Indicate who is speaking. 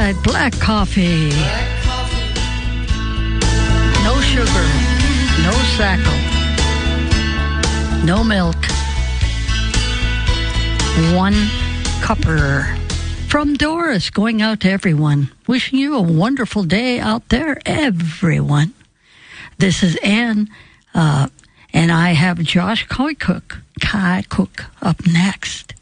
Speaker 1: right, black coffee. No sugar, no sackle, no milk. One cupper. From Doris, going out to everyone. Wishing you a wonderful day out there, everyone. This is Ann, and I have Josh Kai Cook up next.